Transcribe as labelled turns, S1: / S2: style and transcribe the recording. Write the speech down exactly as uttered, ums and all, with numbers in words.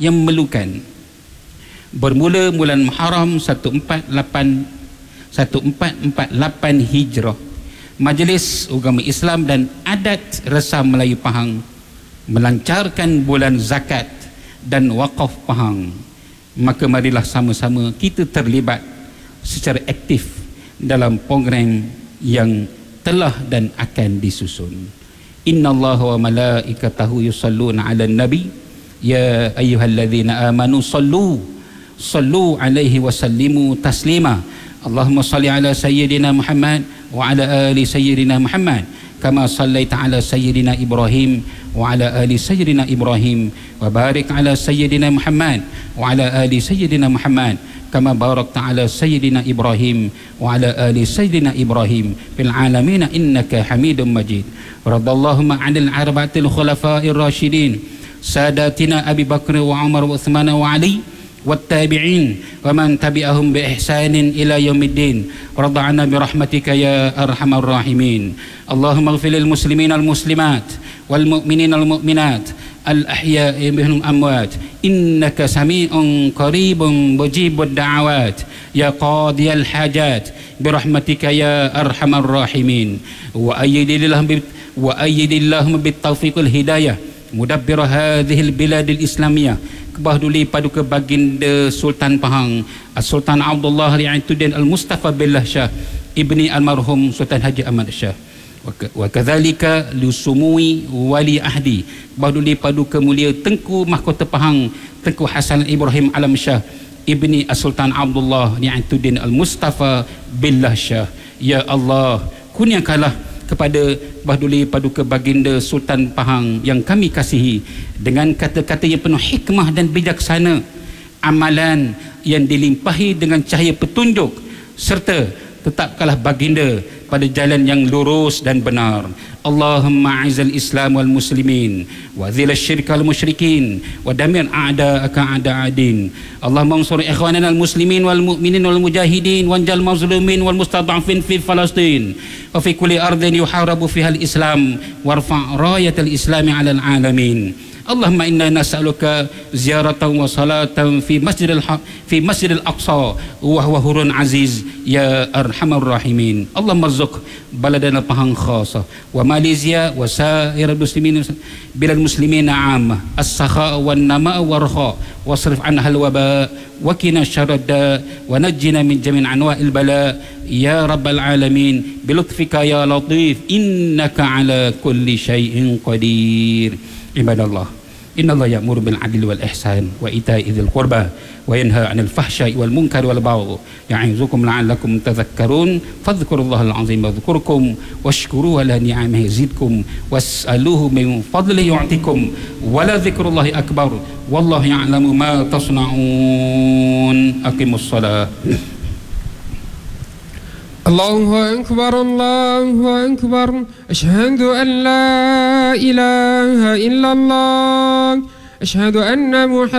S1: yang memerlukan. Bermula bulan Muharram seribu empat ratus empat puluh lapan Hijrah, Majlis Agama Islam dan Adat Resam Melayu Pahang melancarkan bulan zakat dan wakaf Pahang. Maka marilah sama-sama kita terlibat secara aktif dalam program yang telah dan akan disusun. Innallaha wa malaikatahu yusalluna 'alan nabi ya ayyuhalladzina amanu sallu sallu alaihi wa sallimu taslima. Allahumma salli ala sayyidina Muhammad wa ala ali sayyidina Muhammad kama sallaita ala sayyidina Ibrahim wa ala ali sayyidina Ibrahim wa barik ala sayyidina Muhammad wa ala ali sayyidina Muhammad kama barakta ala sayyidina Ibrahim wa ala ali sayyidina Ibrahim fil alamin innaka Hamidum Majid. Radallahumma 'anil arba'atil khulafa'ir rasyidin sadatina Abi Bakr wa Umar wa Uthman wa Ali والتابعين ومن تبعهم بإحسان إلى يوم الدين. رضعنا برحمتك يا أرحم الراحمين. اللهم اغفر للمسلمين المسلمات والمؤمنين المؤمنات الأحياء منهم الأموات إنك سميع قريب مجيب الدعوات يا قاضي الحاجات برحمتك يا أرحم الراحمين. وأيد اللهم وأيد اللهم بالتوفيق الهداية مدبر هذه البلاد الإسلامية. Kebahduli Paduka Baginda Sultan Pahang Sultan Abdullah Ri'atuddin Al-Mustafa Billah Shah Ibni Almarhum Sultan Haji Ahmad Shah wa kadzalika lusumui wali ahdi. Kebahduli Paduka Mulia Tengku Mahkota Pahang Tengku Hasan Ibrahim Alam Shah Ibni Sultan Abdullah Ri'atuddin Al-Mustafa Billah Shah. Ya Allah, kurniakanlah kepada Bahduli Paduka Baginda Sultan Pahang yang kami kasihi dengan kata-kata yang penuh hikmah dan bijaksana, amalan yang dilimpahi dengan cahaya petunjuk, serta tetapkanlah baginda pada jalan yang lurus dan benar. Allahumma a'izal Islam wal muslimin wa dhil asyirka wal musyrikin wa damir a'da'aka a'da'adin. Allahumma ansur ikhwanana al muslimin wal mu'minin wal mujahidin wanjal mazlumin wal mustad'afin fi Falastin wa fi kulli ardin yuharabu fiha al Islam warfa' rayatal Islami 'alal alamin. Allahumma inna nas'aluka ziyaratan wa salatan fi masjidil fi masjidil aqsa wa huwa hurun aziz ya arhamar rahimin. Allahumma rzuq baladana Pahang khasa wa Malaysia wa sa'ir muslimin bilal muslimin ammah as-sakha wan nama warha wasrif anha al-waba wa qina syarra wa najjina min jami' anwa'il bala ya rabbal alamin bi lutfika ya latif innaka ala kulli syai'in qadir. Ibadallah, innallaha ya'muru bil 'adli wal ihsan wa ita'i dzil qurba wa yanha 'anil fahsya'i wal munkari wal baghi ya'izukum la'allakum tadhakkarun. Fadhkurullahal 'azim wadhkurkum washkuruhu ala ni'amihi yazidkum was'aluhu min fadlihi yu'tikum wa la dzikrullahi akbar wallahu ya'lamu ma tasna'un. Aqimus shalah.
S2: الله أكبر الله أكبر أشهد أن لا إله إلا الله أشهد أن محمد